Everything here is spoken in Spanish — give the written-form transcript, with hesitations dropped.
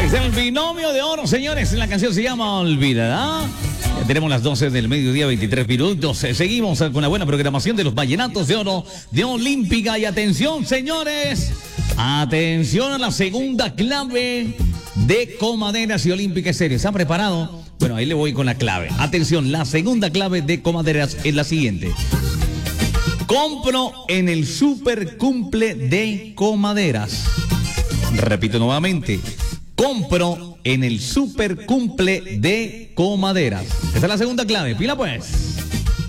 Es el binomio de oro, señores. La canción se llama Olvidada. Ya tenemos las 12 del mediodía, 23 minutos. Seguimos con la buena programación de los vallenatos de oro de Olímpica. Y atención, señores. Atención a la segunda clave de Comaderas y Olímpica Estéreo. ¿Está preparado? Bueno, ahí le voy con la clave. Atención, la segunda clave de Comaderas es la siguiente. Compro en el super cumple de Comaderas. Repito nuevamente. Compro en el super cumple de Comaderas. Esta es la segunda clave. Pila pues.